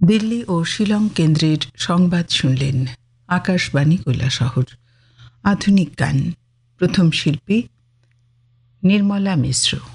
দিল্লি ও শিলং কেন্দ্রের সংবাদ শুনলেন। আকাশবাণী কৈলাসহর। আধুনিক গান, প্রথম শিল্পী নির্মলা মিশ্র।